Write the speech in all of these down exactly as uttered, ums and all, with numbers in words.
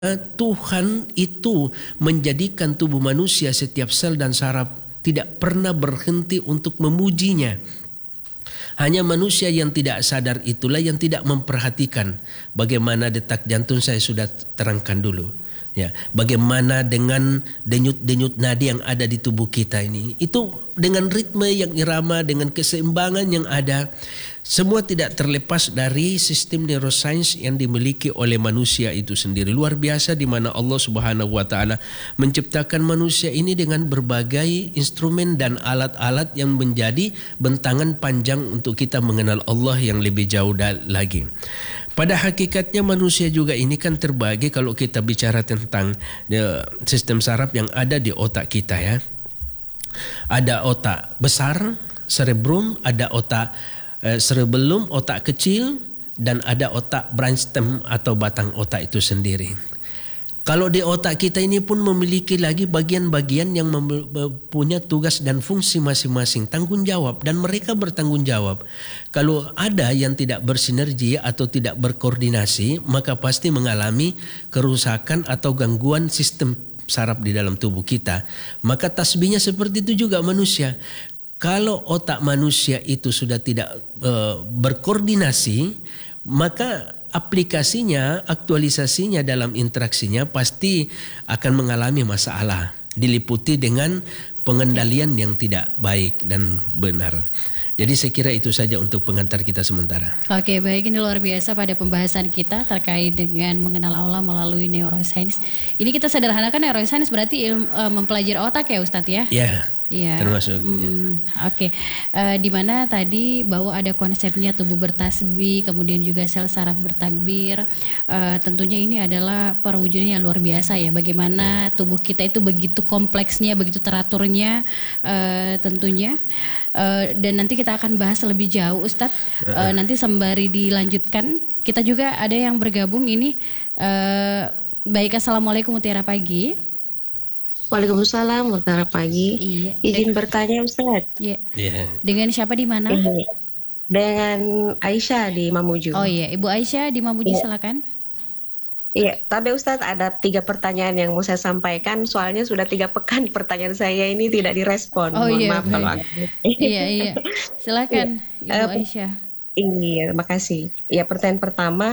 Tuhan itu menjadikan tubuh manusia setiap sel dan saraf tidak pernah berhenti untuk memujinya. Hanya manusia yang tidak sadar itulah yang tidak memperhatikan bagaimana detak jantung. Saya sudah terangkan dulu. Ya, bagaimana dengan denyut-denyut nadi yang ada di tubuh kita ini, itu dengan ritme yang irama, dengan keseimbangan yang ada, semua tidak terlepas dari sistem neuroscience yang dimiliki oleh manusia itu sendiri. Luar biasa di mana Allah Subhanahu wa taala menciptakan manusia ini dengan berbagai instrumen dan alat-alat yang menjadi bentangan panjang untuk kita mengenal Allah yang lebih jauh lagi. Pada hakikatnya manusia juga ini kan terbagi kalau kita bicara tentang uh, sistem saraf yang ada di otak kita ya. Ada otak besar, cerebrum, ada otak uh, cerebellum, otak kecil, dan ada otak brainstem atau batang otak itu sendiri. Kalau di otak kita ini pun memiliki lagi bagian-bagian yang punya tugas dan fungsi masing-masing, tanggung jawab, dan mereka bertanggung jawab. Kalau ada yang tidak bersinergi atau tidak berkoordinasi, maka pasti mengalami kerusakan atau gangguan sistem saraf di dalam tubuh kita. Maka tasbihnya seperti itu juga manusia. Kalau otak manusia itu sudah tidak uh, berkoordinasi, maka aplikasinya, aktualisasinya dalam interaksinya pasti akan mengalami masalah, diliputi dengan pengendalian yang tidak baik dan benar. Jadi saya kira itu saja untuk pengantar kita sementara. Oke, baik, ini luar biasa pada pembahasan kita terkait dengan mengenal Allah melalui neuroscience. Ini kita sederhanakan neuroscience berarti ilmu, uh, mempelajari otak ya Ustadz ya? Iya. Iya. Termasuk. Mm, ya. Oke, okay. uh, di mana tadi bahwa ada konsepnya tubuh bertasbih, kemudian juga sel saraf bertakbir. Uh, tentunya ini adalah perwujudan yang luar biasa ya. Bagaimana ya. Tubuh kita itu begitu kompleksnya, begitu teraturnya, uh, tentunya. Uh, dan nanti kita akan bahas lebih jauh, Ustadz. Uh, nanti sembari dilanjutkan, kita juga ada yang bergabung ini. Uh, baik, assalamualaikum Mutiara Pagi. Waalaikumsalam, Mutiara Pagi. Iya. Izin bertanya Ustaz. Iya. Yeah. Dengan siapa di mana? Dengan Aisyah di Mamuju. Oh iya, Ibu Aisyah di Mamuju, yeah. Silakan. Iya, tapi Ustadz ada tiga pertanyaan yang mau saya sampaikan. Soalnya sudah tiga pekan pertanyaan saya ini tidak direspon. Oh Mohon iya, maaf kalau agak. Iya iya. Silakan Ibu uh, Aisyah. Iya, makasih. Ya, pertanyaan pertama,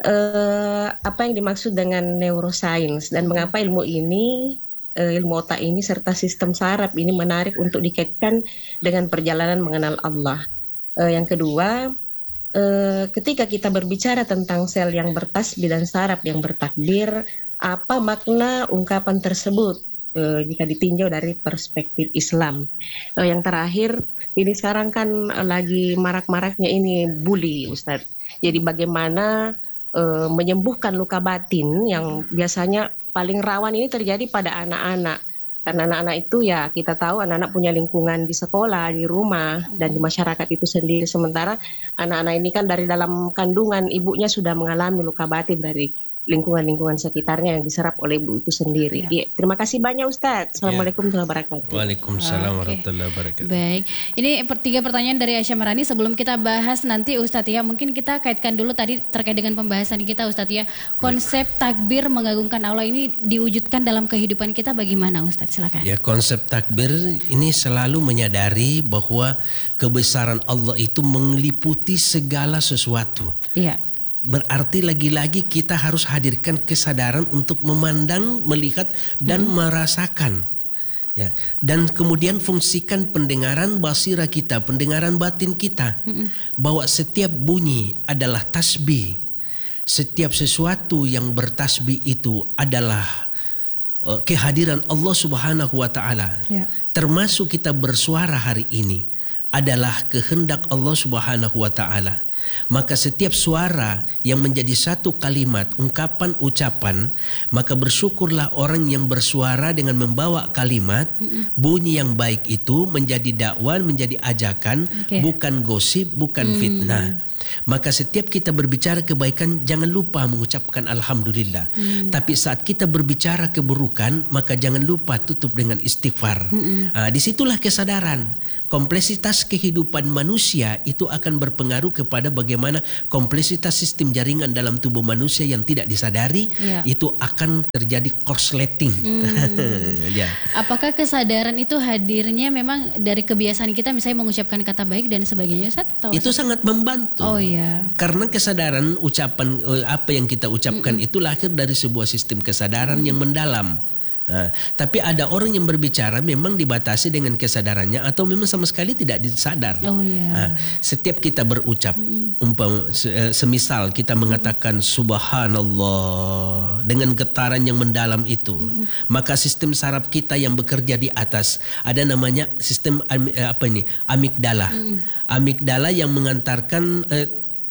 eh, apa yang dimaksud dengan neuroscience dan mengapa ilmu ini ilmu otak ini serta sistem saraf ini menarik untuk dikaitkan dengan perjalanan mengenal Allah. Uh, yang kedua, uh, ketika kita berbicara tentang sel yang bertasbih dan saraf yang bertakbir, apa makna ungkapan tersebut uh, jika ditinjau dari perspektif Islam? Uh, yang terakhir, ini sekarang kan uh, lagi marak-maraknya ini bully, Ustadz. Jadi bagaimana uh, menyembuhkan luka batin yang biasanya paling rawan ini terjadi pada anak-anak. Karena anak-anak itu ya kita tahu anak-anak punya lingkungan di sekolah, di rumah, dan di masyarakat itu sendiri. Sementara anak-anak ini kan dari dalam kandungan ibunya sudah mengalami luka batin dari lingkungan-lingkungan sekitarnya yang diserap oleh ibu itu sendiri. Ya. Ya, terima kasih banyak Ustadz. Assalamualaikum warahmatullahi wabarakatuh. Waalaikumsalam okay. warahmatullahi wabarakatuh. Baik, ini tiga pertanyaan dari Aisyah Marani. Sebelum kita bahas nanti Ustadz ya, mungkin kita kaitkan dulu tadi terkait dengan pembahasan kita Ustadz ya. Konsep ya. Takbir mengagungkan Allah ini diwujudkan dalam kehidupan kita bagaimana Ustadz? Silakan. Ya, konsep takbir ini selalu menyadari bahwa kebesaran Allah itu meliputi segala sesuatu. Iya. Berarti lagi-lagi kita harus hadirkan kesadaran untuk memandang, melihat, dan hmm. merasakan. Ya, dan kemudian fungsikan pendengaran basira kita, pendengaran batin kita, hmm. bahwa setiap bunyi adalah tasbih. Setiap sesuatu yang bertasbih itu adalah uh, kehadiran Allah Subhanahu wa taala. Ya. Termasuk kita bersuara hari ini adalah kehendak Allah Subhanahu wa taala. Maka setiap suara yang menjadi satu kalimat, ungkapan, ucapan, maka bersyukurlah orang yang bersuara dengan membawa kalimat, mm-mm. bunyi yang baik itu menjadi dakwah, menjadi ajakan, okay. bukan gosip, bukan mm. fitnah. Maka setiap kita berbicara kebaikan jangan lupa mengucapkan alhamdulillah. Hmm. Tapi saat kita berbicara keburukan maka jangan lupa tutup dengan istighfar. Hmm. Uh, disitulah kesadaran. Kompleksitas kehidupan manusia itu akan berpengaruh kepada bagaimana kompleksitas sistem jaringan dalam tubuh manusia yang tidak disadari, ya. Itu akan terjadi korsleting. Hmm. Ya. Apakah kesadaran itu hadirnya memang dari kebiasaan kita misalnya mengucapkan kata baik dan sebagainya, Ustaz? Itu sangat membantu. Oh iya. Karena kesadaran ucapan apa yang kita ucapkan mm -mm. itu lahir dari sebuah sistem kesadaran mm -mm. yang mendalam. Nah, tapi ada orang yang berbicara memang dibatasi dengan kesadarannya atau memang sama sekali tidak disadar. Oh, yeah. Nah, setiap kita berucap, mm. umpam, semisal kita mengatakan subhanallah dengan getaran yang mendalam itu, mm. maka sistem saraf kita yang bekerja di atas ada namanya sistem apa ini amigdala, mm. amigdala yang mengantarkan eh,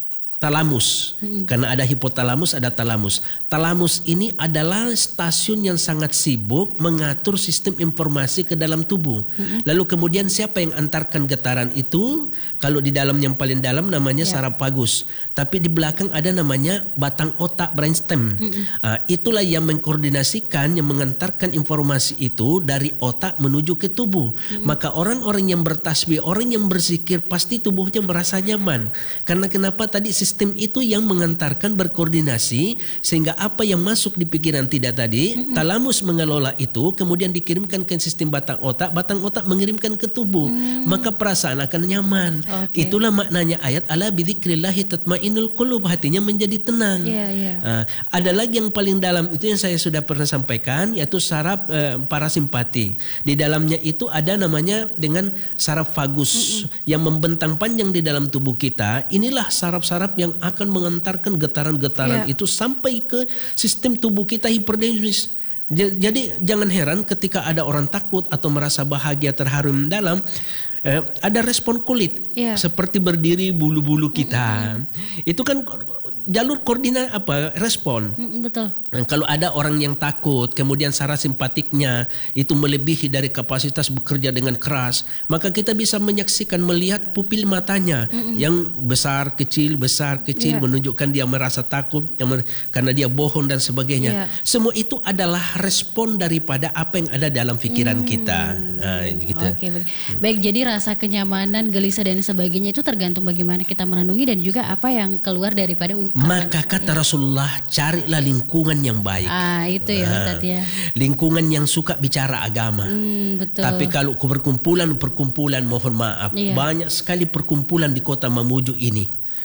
talamus, hmm. karena ada hipotalamus, ada talamus. Talamus ini adalah stasiun yang sangat sibuk mengatur sistem informasi ke dalam tubuh. Hmm. Lalu kemudian siapa yang antarkan getaran itu? Kalau di dalam yang paling dalam namanya yeah. saraf vagus, tapi di belakang ada namanya batang otak brainstem. Hmm. Uh, itulah yang mengkoordinasikan, yang mengantarkan informasi itu dari otak menuju ke tubuh. Hmm. Maka orang-orang yang bertasbih, orang yang berzikir pasti tubuhnya merasa nyaman. Karena kenapa tadi sistem itu yang mengantarkan berkoordinasi sehingga apa yang masuk di pikiran tidak tadi, mm-hmm. talamus mengelola itu kemudian dikirimkan ke sistem batang otak, batang otak mengirimkan ke tubuh, mm. maka perasaan akan nyaman. Okay. Itulah maknanya ayat ala bidzikrillahi tatmainnul qulub, hatinya menjadi tenang. Yeah, yeah. Uh, ada lagi yang paling dalam itu yang saya sudah pernah sampaikan, yaitu saraf uh, parasimpati. Di dalamnya itu ada namanya dengan saraf vagus mm-hmm. yang membentang panjang di dalam tubuh kita. Inilah saraf-saraf yang akan mengantarkan getaran-getaran yeah. itu sampai ke sistem tubuh kita hiperdermis. Jadi jangan heran ketika ada orang takut atau merasa bahagia terharu mendalam, eh, ada respon kulit yeah. seperti berdiri bulu-bulu kita. Mm-hmm. Itu kan jalur koordinat apa respon. Mm, betul. Nah, kalau ada orang yang takut, kemudian saraf simpatiknya itu melebihi dari kapasitas bekerja dengan keras, maka kita bisa menyaksikan, melihat pupil matanya mm-mm. yang besar kecil besar kecil yeah. menunjukkan dia merasa takut yang, karena dia bohong dan sebagainya. Yeah. Semua itu adalah respon daripada apa yang ada dalam pikiran mm. kita. Nah, gitu. Oke, baik. Baik, jadi rasa kenyamanan, gelisah dan sebagainya itu tergantung bagaimana kita merenungi dan juga apa yang keluar daripada maka kata ya. Rasulullah, carilah lingkungan yang baik. Ah, itu ya, Ustaz ya. Lingkungan yang suka bicara agama. Hmm, betul. Tapi kalau perkumpulan-perkumpulan, mohon maaf, iya. banyak sekali perkumpulan di kota Mamuju ini.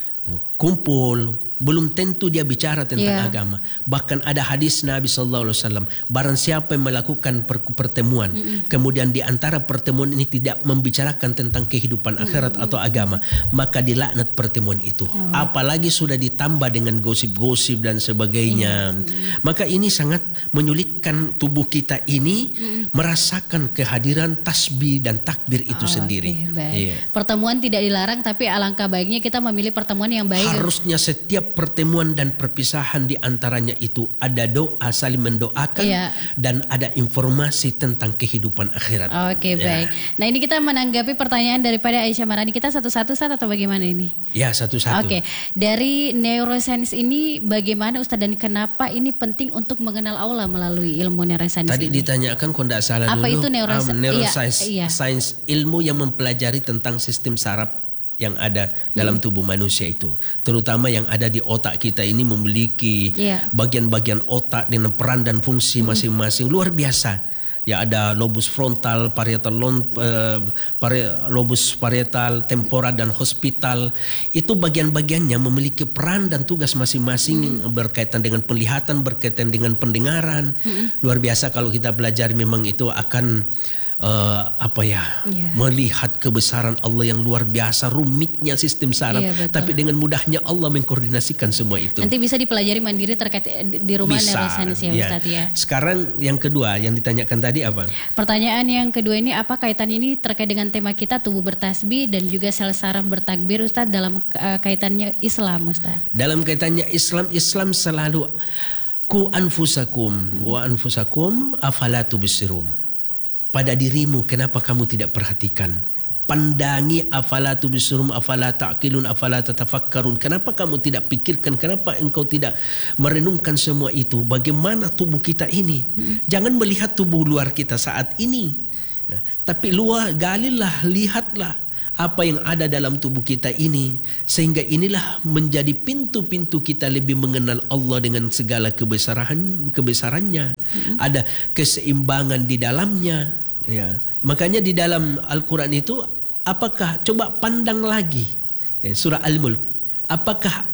Kumpul, belum tentu dia bicara tentang yeah. agama. Bahkan ada hadis Nabi Sallallahu Alaihi Wasallam, barang siapa yang melakukan pertemuan, mm-hmm. kemudian di antara pertemuan ini tidak membicarakan tentang kehidupan akhirat mm-hmm. atau agama, maka dilaknat pertemuan itu. Oh. Apalagi sudah ditambah dengan gosip-gosip dan sebagainya. Mm-hmm. Maka ini sangat menyulitkan tubuh kita ini mm-hmm. merasakan kehadiran tasbih dan takbir itu oh, sendiri. Okay, yeah. Pertemuan tidak dilarang, tapi alangkah baiknya kita memilih pertemuan yang baik. Harusnya setiap pertemuan dan perpisahan di antaranya itu ada doa saling mendoakan yeah. dan ada informasi tentang kehidupan akhirat. Oke, okay, ya. Baik. Nah, ini kita menanggapi pertanyaan daripada Aisyah Marani. Kita satu-satu Ustaz atau bagaimana ini? Ya, satu-satu. Oke. Okay. Dari neuroscience ini bagaimana Ustaz dan kenapa ini penting untuk mengenal Allah melalui ilmu neuroscience? Tadi ini ditanyakan kalau tidak salah apa dulu. Itu neuroscience? Um, neuroscience iya, iya. Sains ilmu yang mempelajari tentang sistem saraf yang ada dalam tubuh manusia itu, terutama yang ada di otak kita ini memiliki yeah. bagian-bagian otak dengan peran dan fungsi mm. masing-masing luar biasa. Ya, ada lobus frontal, parietal, uh, pari, lobus parietal, temporal dan hospital. Itu bagian-bagiannya memiliki peran dan tugas masing-masing mm. berkaitan dengan penglihatan, berkaitan dengan pendengaran. Mm. Luar biasa kalau kita belajar, memang itu akan Uh, apa ya yeah. melihat kebesaran Allah yang luar biasa, rumitnya sistem saraf, yeah, tapi dengan mudahnya Allah mengkoordinasikan semua itu. Nanti bisa dipelajari mandiri terkait di rumah neuroscience ya, ya. Ustaz ya. Sekarang yang kedua yang ditanyakan tadi apa? Pertanyaan yang kedua ini, apa kaitannya ini terkait dengan tema kita tubuh bertasbih dan juga sel saraf bertakbir Ustaz dalam uh, kaitannya Islam Ustaz? Dalam kaitannya Islam, Islam selalu ku anfusakum wa anfusakum afala tubsirun. Pada dirimu, kenapa kamu tidak perhatikan? pandangi, afala tubsirum, afala ta'qilun, afala tatafakkarun. Kenapa kamu tidak pikirkan? Kenapa engkau tidak merenungkan semua itu? Bagaimana tubuh kita ini? Hmm. Jangan melihat tubuh luar kita saat ini, ya, tapi luar galilah, lihatlah apa yang ada dalam tubuh kita ini, sehingga inilah menjadi pintu-pintu kita lebih mengenal Allah dengan segala kebesaran kebesarannya. Hmm. Ada keseimbangan di dalamnya, ya. Makanya di dalam Al-Quran itu, apakah, coba pandang lagi, ya, surah Al-Mulk, apakah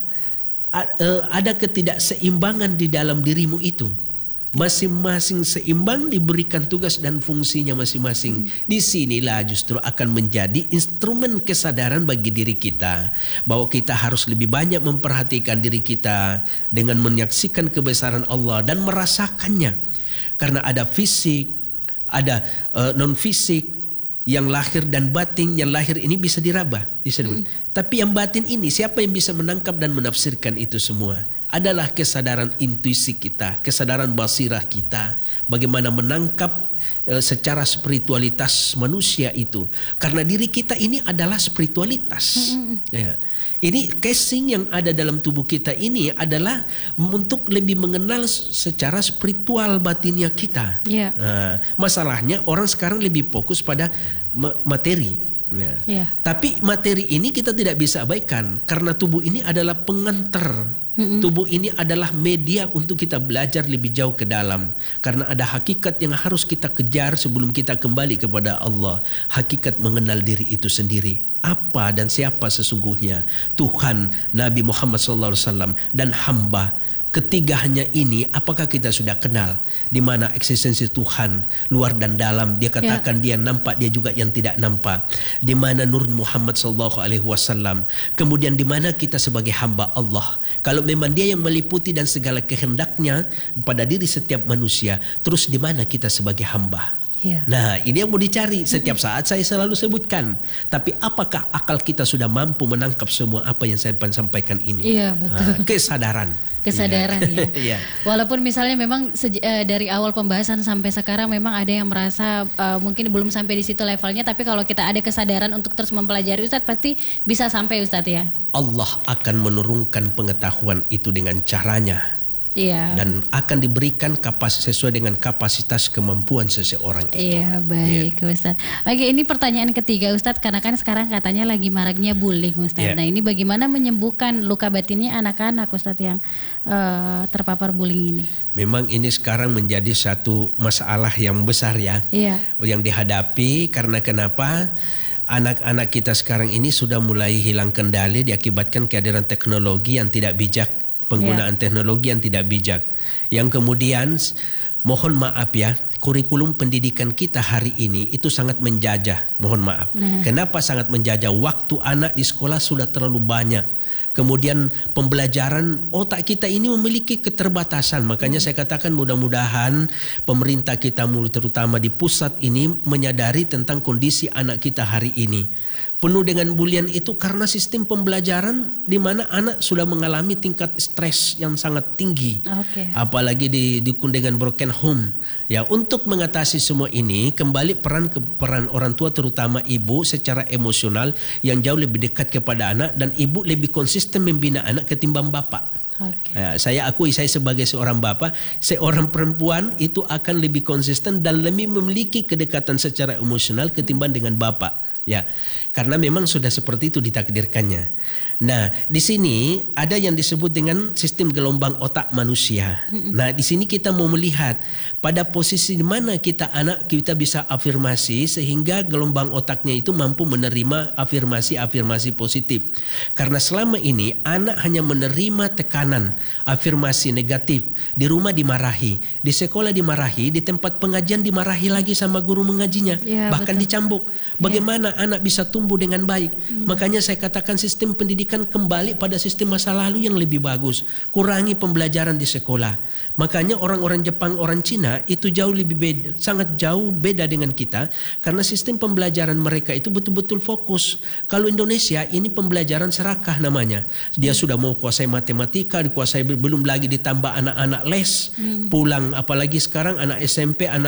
uh, ada ketidakseimbangan di dalam dirimu itu? Masing-masing seimbang, diberikan tugas dan fungsinya masing-masing. Hmm. Disinilah justru akan menjadi instrumen kesadaran bagi diri kita, bahwa kita harus lebih banyak memperhatikan diri kita dengan menyaksikan kebesaran Allah dan merasakannya. Karena ada fisik, ada uh, non-fisik, yang lahir dan batin. Yang lahir ini bisa diraba, disebut. Mm. Tapi yang batin ini, siapa yang bisa menangkap dan menafsirkan itu semua? Adalah kesadaran intuisi kita, kesadaran basirah kita, bagaimana menangkap e, secara spiritualitas manusia itu. Karena diri kita ini adalah spiritualitas. Mm-hmm. Ya. Ini casing yang ada dalam tubuh kita ini adalah untuk lebih mengenal secara spiritual batinnya kita. Yeah. Nah, masalahnya orang sekarang lebih fokus pada materi. Ya. Yeah. Tapi materi ini kita tidak bisa abaikan, karena tubuh ini adalah pengantar. Mm-hmm. Tubuh ini adalah media untuk kita belajar lebih jauh ke dalam. Karena ada hakikat yang harus kita kejar sebelum kita kembali kepada Allah. Hakikat mengenal diri itu sendiri. Apa dan siapa sesungguhnya Tuhan, Nabi Muhammad shallallahu alaihi wasallam, dan hamba. Ketiganya ini apakah kita sudah kenal? Di mana eksistensi Tuhan luar dan dalam. Dia katakan ya. Dia nampak, dia juga yang tidak nampak. Di mana nur Muhammad sallallahu alaihi wasallam. Kemudian di mana kita sebagai hamba Allah. Kalau memang dia yang meliputi dan segala kehendaknya pada diri setiap manusia, terus di mana kita sebagai hamba? Ya. Nah, ini yang mau dicari. Setiap saat saya selalu sebutkan. Tapi apakah akal kita sudah mampu menangkap semua apa yang saya sampaikan ini? Iya, betul. Nah, kesadaran. Kesadaran ya. Ya. Walaupun misalnya memang sej- uh, dari awal pembahasan sampai sekarang memang ada yang merasa uh, mungkin belum sampai di situ levelnya. Tapi kalau kita ada kesadaran untuk terus mempelajari, Ustadz, pasti bisa sampai, Ustadz, ya. Allah akan menurunkan pengetahuan itu dengan caranya. Iya. Dan akan diberikan kapasitas sesuai dengan kapasitas kemampuan seseorang itu. Iya, baik, ya. Ustadz. Oke, ini pertanyaan ketiga, Ustadz, karena kan sekarang katanya lagi maraknya bullying, Ustadz. Ya. Nah, ini bagaimana menyembuhkan luka batinnya anak-anak, Ustadz, yang uh, terpapar bullying ini? Memang ini sekarang menjadi satu masalah yang besar, ya. Iya. Yang dihadapi, karena kenapa? Anak-anak kita sekarang ini sudah mulai hilang kendali diakibatkan kehadiran teknologi yang tidak bijak. Penggunaan yeah. teknologi yang tidak bijak. Yang kemudian mohon maaf ya, kurikulum pendidikan kita hari ini itu sangat menjajah. Mohon maaf. Nah. Kenapa sangat menjajah? Waktu anak di sekolah sudah terlalu banyak. Kemudian pembelajaran otak kita ini memiliki keterbatasan. Makanya hmm. saya katakan mudah-mudahan pemerintah kita terutama di pusat ini menyadari tentang kondisi anak kita hari ini. Penuh dengan bulian itu karena sistem pembelajaran di mana anak sudah mengalami tingkat stres yang sangat tinggi. Okay. Apalagi didukung dengan broken home. Ya, untuk mengatasi semua ini kembali peran ke peran orang tua terutama ibu secara emosional yang jauh lebih dekat kepada anak, dan ibu lebih konsisten membina anak ketimbang bapak. Okay. Ya, saya akui, saya sebagai seorang bapak, seorang perempuan itu akan lebih konsisten dan lebih memiliki kedekatan secara emosional ketimbang dengan bapak. Ya, karena memang sudah seperti itu ditakdirkannya. Nah, di sini ada yang disebut dengan sistem gelombang otak manusia. Mm-mm. Nah, di sini kita mau melihat pada posisi di mana kita anak kita bisa afirmasi sehingga gelombang otaknya itu mampu menerima afirmasi-afirmasi positif. Karena selama ini anak hanya menerima tekanan, afirmasi negatif. Di rumah dimarahi, di sekolah dimarahi, di tempat pengajian dimarahi lagi sama guru mengajinya, ya, bahkan betul. Dicambuk. Bagaimana ya. Anak bisa tumbuh dengan baik? Hmm. Makanya saya katakan sistem pendidikan kembali pada sistem masa lalu yang lebih bagus. Kurangi pembelajaran di sekolah. Makanya orang-orang Jepang, orang Cina itu jauh lebih beda, sangat jauh beda dengan kita, karena sistem pembelajaran mereka itu betul-betul fokus. Kalau Indonesia ini pembelajaran serakah namanya. Dia hmm. sudah mau kuasai matematika, dikuasai, belum lagi ditambah anak-anak les, hmm. pulang, apalagi sekarang anak S M P, anak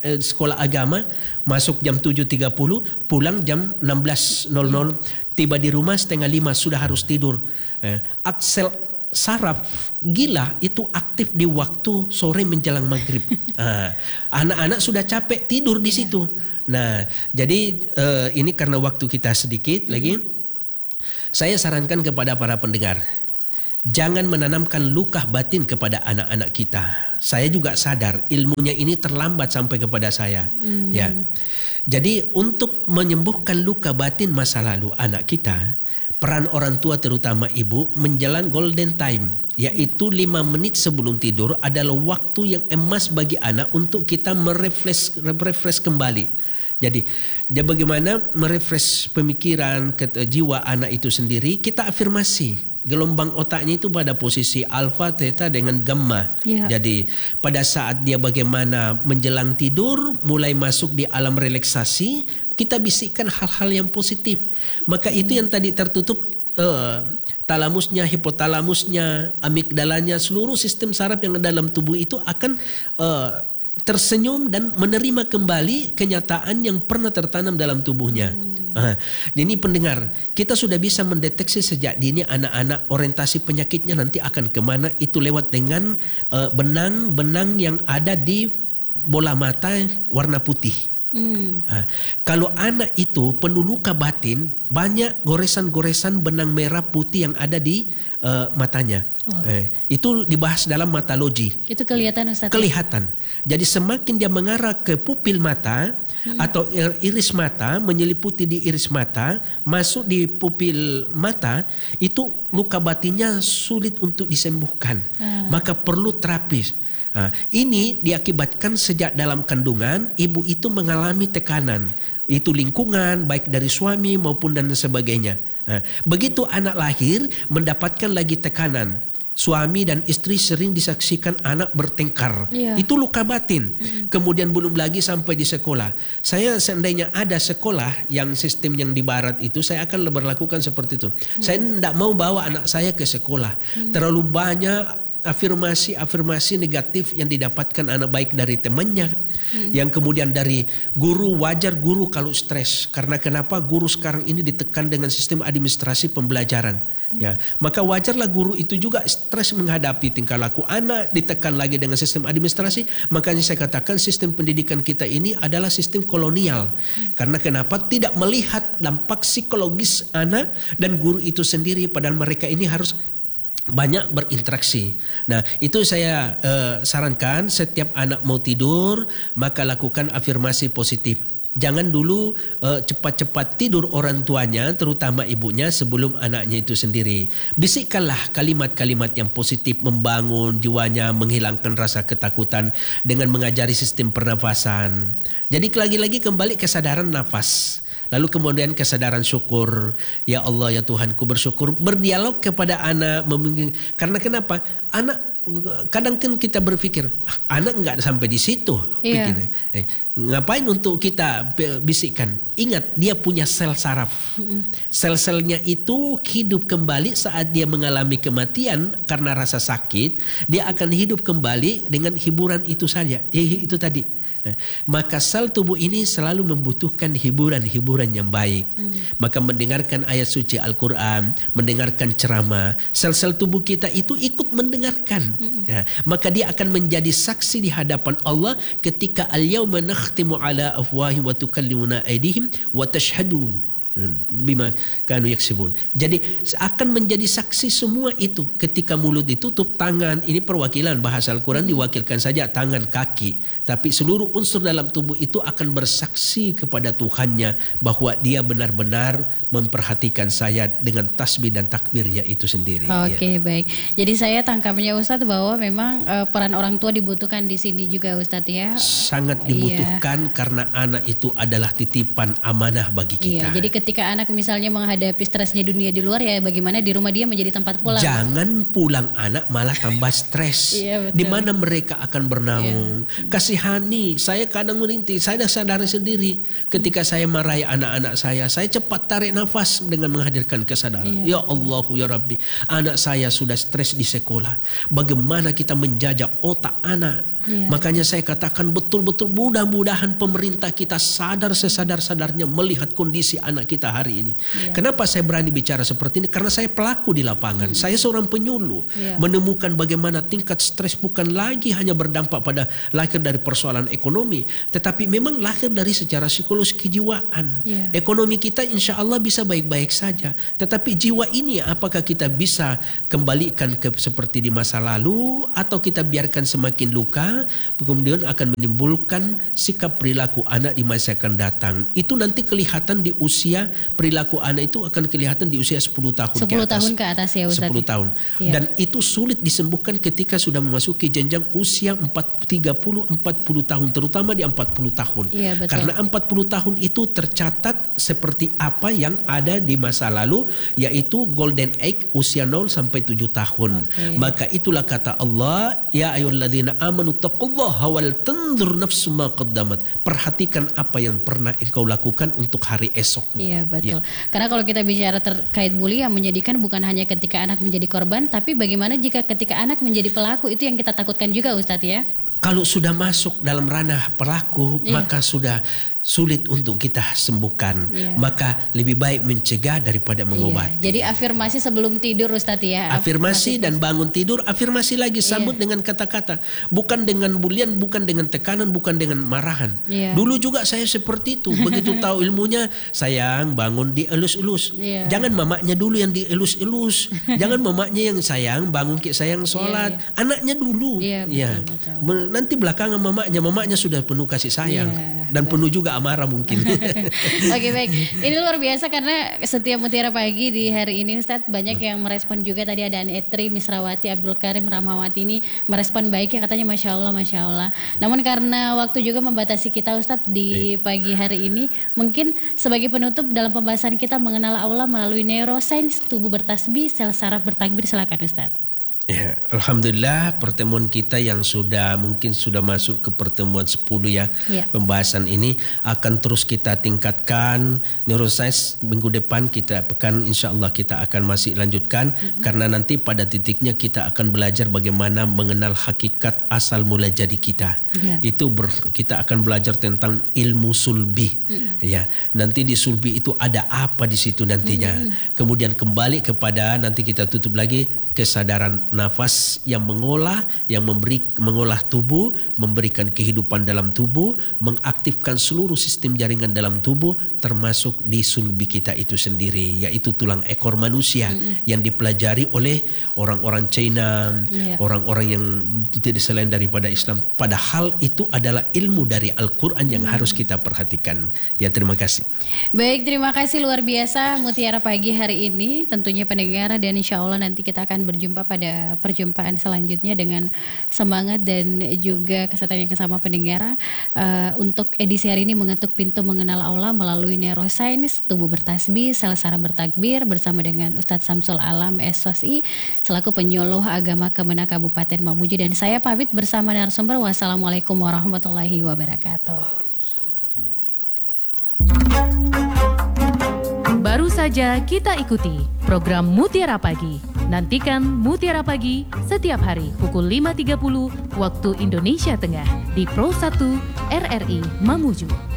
eh, sekolah agama, masuk jam tujuh tiga puluh, pulang jam enam belas nol nol, tiba di rumah setengah lima sudah harus tidur. Eh, aksel saraf gila itu aktif di waktu sore menjelang maghrib. Nah, anak-anak sudah capek tidur di situ. Nah, jadi uh, ini karena waktu kita sedikit lagi, saya sarankan kepada para pendengar, jangan menanamkan luka batin kepada anak-anak kita. Saya juga sadar ilmunya ini terlambat sampai kepada saya. Mm. Ya, jadi untuk menyembuhkan luka batin masa lalu anak kita, peran orang tua terutama ibu menjalan golden time, yaitu lima menit sebelum tidur adalah waktu yang emas bagi anak untuk kita merefresh, merefresh kembali. Jadi, ya bagaimana merefresh pemikiran ke jiwa anak itu sendiri, kita afirmasi. Gelombang otaknya itu pada posisi alfa, theta dengan gamma. Yeah. Jadi pada saat dia bagaimana menjelang tidur, mulai masuk di alam relaksasi, kita bisikkan hal-hal yang positif. Maka hmm. itu yang tadi tertutup, uh, talamusnya, hipotalamusnya, amigdalanya, seluruh sistem saraf yang ada dalam tubuh itu akan uh, tersenyum dan menerima kembali kenyataan yang pernah tertanam dalam tubuhnya. Hmm. Nah, ini pendengar, kita sudah bisa mendeteksi sejak dini anak-anak orientasi penyakitnya nanti akan kemana, itu lewat dengan uh, benang-benang yang ada di bola mata warna putih. Hmm. Nah, kalau anak itu penuh luka batin, banyak goresan-goresan benang merah putih yang ada di uh, matanya. Oh. Eh, itu dibahas dalam matologi. Itu kelihatan Ustaz? Kelihatan. Jadi semakin dia mengarah ke pupil mata hmm. atau iris mata, menyeliputi di iris mata, masuk di pupil mata, itu luka batinnya sulit untuk disembuhkan. Hmm. Maka perlu terapis. Nah, ini diakibatkan sejak dalam kandungan ibu itu mengalami tekanan, itu lingkungan baik dari suami maupun dan sebagainya. Nah, begitu anak lahir mendapatkan lagi tekanan, suami dan istri sering disaksikan anak bertengkar, yeah. itu luka batin. Mm-hmm. Kemudian belum lagi sampai di sekolah. Saya seandainya ada sekolah yang sistem yang di barat itu, saya akan berlakukan seperti itu. Mm-hmm. Saya tidak mau bawa anak saya ke sekolah, mm-hmm. terlalu banyak afirmasi-afirmasi negatif yang didapatkan anak baik dari temannya, hmm. yang kemudian dari guru. Wajar guru kalau stres, karena kenapa guru sekarang ini ditekan dengan sistem administrasi pembelajaran, hmm. ya maka wajarlah guru itu juga stres menghadapi tingkah laku anak, ditekan lagi dengan sistem administrasi. Makanya saya katakan sistem pendidikan kita ini adalah sistem kolonial, hmm. karena kenapa tidak melihat dampak psikologis anak dan guru itu sendiri, padahal mereka ini harus banyak berinteraksi. Nah, itu saya uh, sarankan setiap anak mau tidur, maka lakukan afirmasi positif. Jangan dulu uh, cepat-cepat tidur orang tuanya, terutama ibunya, sebelum anaknya itu sendiri. Bisikkanlah kalimat-kalimat yang positif, membangun jiwanya, menghilangkan rasa ketakutan dengan mengajari sistem pernafasan. Jadi lagi-lagi kembali kesadaran nafas. Lalu kemudian kesadaran syukur. Ya Allah, ya Tuhanku, bersyukur. Berdialog kepada anak. Karena kenapa? Anak, kadang kan kita berpikir, ah, anak enggak sampai di situ. Yeah. Eh, ngapain untuk kita bisikkan? Ingat, dia punya sel saraf. Mm-hmm. Sel-selnya itu hidup kembali saat dia mengalami kematian karena rasa sakit. Dia akan hidup kembali dengan hiburan itu saja. Itu tadi. Maka sel tubuh ini selalu membutuhkan hiburan-hiburan yang baik. Hmm. Maka mendengarkan ayat suci Al-Quran, mendengarkan ceramah, sel-sel tubuh kita itu ikut mendengarkan. Hmm. Ya, maka dia akan menjadi saksi di hadapan Allah ketika al-yawma nakhtimu ala afwahihim wa tukallimuna aydihim wa tashhadun bima kanu yaksibun. Jadi akan menjadi saksi semua itu ketika mulut ditutup, tangan ini perwakilan bahasa Al-Quran diwakilkan saja tangan, kaki, tapi seluruh unsur dalam tubuh itu akan bersaksi kepada Tuhannya bahwa dia benar-benar memperhatikan saya dengan tasbih dan takbirnya itu sendiri. Oke, okay, ya. Baik. Jadi saya tangkapnya Ustadz bahwa memang uh, peran orang tua dibutuhkan di sini juga Ustadz ya. Sangat dibutuhkan, iya. Karena anak itu adalah titipan amanah bagi kita. Iya, jadi ketika anak misalnya menghadapi stresnya dunia di luar, ya bagaimana di rumah dia menjadi tempat pulang. Jangan pulang anak malah tambah stres. Iya, di mana mereka akan bernaung. Iya. Kasihani, saya kadang merintih, saya dah sadar sendiri ketika hmm. saya marahi anak-anak saya, saya cepat tarik nafas dengan menghadirkan kesadaran. Iya. Ya Allahu ya Rabbi, anak saya sudah stres di sekolah. Bagaimana kita menjajah otak anak? Yeah. Makanya saya katakan betul-betul mudah-mudahan pemerintah kita sadar sesadar-sadarnya melihat kondisi anak kita hari ini. Yeah. Kenapa saya berani bicara seperti ini? Karena saya pelaku di lapangan. Hmm. Saya seorang penyuluh. Yeah. Menemukan bagaimana tingkat stres bukan lagi hanya berdampak pada lahir dari persoalan ekonomi, tetapi memang lahir dari secara psikologis kejiwaan. Yeah. Ekonomi kita insya Allah bisa baik-baik saja, tetapi jiwa ini apakah kita bisa kembalikan ke seperti di masa lalu atau kita biarkan semakin luka, kemudian akan menimbulkan sikap perilaku anak di masa akan datang. Itu nanti kelihatan di usia, perilaku anak itu akan kelihatan di usia sepuluh tahun sepuluh ke atas. tahun ke atas ya Ustaz. sepuluh tahun. Ya. Dan itu sulit disembuhkan ketika sudah memasuki jenjang usia tiga puluh sampai empat puluh tahun, terutama di empat puluh tahun. Ya, betul. Karena empat puluh tahun itu tercatat seperti apa yang ada di masa lalu, yaitu golden age usia nol sampai tujuh tahun. Okay. Maka itulah kata Allah, ya ayyuhalladzina amanu taqullaha wal tanzur nafsum ma qaddamat. Perhatikan apa yang pernah engkau lakukan untuk hari esok. Iya betul. Ya. Karena kalau kita bicara terkait bully, yang menyedihkan bukan hanya ketika anak menjadi korban, tapi bagaimana jika ketika anak menjadi pelaku, itu yang kita takutkan juga Ustadz ya. Kalau sudah masuk dalam ranah pelaku, Iya. maka sudah sulit untuk kita sembuhkan. Iya. Maka lebih baik mencegah daripada mengobati. Iya. Jadi afirmasi sebelum tidur Ustadz ya. Afirmasi dan bangun tidur, afirmasi lagi, sambut Iya. dengan kata-kata. Bukan dengan bulian, bukan dengan tekanan, bukan dengan marahan. Iya. Dulu juga saya seperti itu. Begitu tahu ilmunya, sayang bangun dielus-elus. Iya. Jangan mamaknya dulu yang dielus-elus. Jangan mamaknya yang sayang, bangun ki sayang sholat. Iya, iya. Anaknya dulu. Iya, betul, Ya. betul. Nanti belakangan mamaknya, mamaknya sudah penuh kasih sayang. Iya, dan betul. penuh juga amarah mungkin. Oke baik, ini luar biasa karena setiap Mutiara Pagi di hari ini Ustadz banyak yang merespon juga. Tadi ada Anetri, Misrawati, Abdul Karim, Rahmawati ini merespon baik ya, katanya Masya Allah, Masya Allah. Namun karena waktu juga membatasi kita Ustadz di pagi hari ini, mungkin sebagai penutup dalam pembahasan kita mengenal Allah melalui neuroscience, tubuh bertasbih, sel saraf bertakbir, silakan Ustadz. Ya, Alhamdulillah pertemuan kita yang sudah mungkin sudah masuk ke pertemuan sepuluh ya, Ya. Pembahasan ini akan terus kita tingkatkan. Neuroscience minggu depan kita pekan insya Allah kita akan masih lanjutkan. Mm-hmm. Karena nanti pada titiknya kita akan belajar bagaimana mengenal hakikat asal mula jadi kita. Ya. Itu ber, kita akan belajar tentang ilmu sulbi. Mm-hmm. Ya, nanti di sulbi itu ada apa di situ nantinya. Mm-hmm. Kemudian kembali kepada nanti kita tutup lagi kesadaran nafas yang mengolah, yang memberi mengolah tubuh, memberikan kehidupan dalam tubuh, mengaktifkan seluruh sistem jaringan dalam tubuh, termasuk di sulbi kita itu sendiri, yaitu tulang ekor manusia mm-hmm. yang dipelajari oleh orang-orang China, yeah. orang-orang yang tidak selain daripada Islam. Padahal itu adalah ilmu dari Al-Quran yang mm-hmm. harus kita perhatikan. Ya, terima kasih. Baik, terima kasih luar biasa Mutiara Pagi hari ini, tentunya pendengar, dan insya Allah nanti kita akan berjumpa pada perjumpaan selanjutnya dengan semangat dan juga kesehatan yang sama pendengar. Uh, untuk edisi hari ini mengetuk pintu mengenal Allah melalui neuroscience, tubuh bertasbih, sel saraf bertakbir bersama dengan Ustadz Samsul Alam S O S I selaku penyuluh agama Kemenak Kabupaten Mamuju, dan saya pamit bersama narasumber. Wassalamualaikum warahmatullahi wabarakatuh. Baru saja kita ikuti program Mutiara Pagi. Nantikan Mutiara Pagi setiap hari pukul lima tiga puluh waktu Indonesia Tengah di Pro satu R R I Mamuju.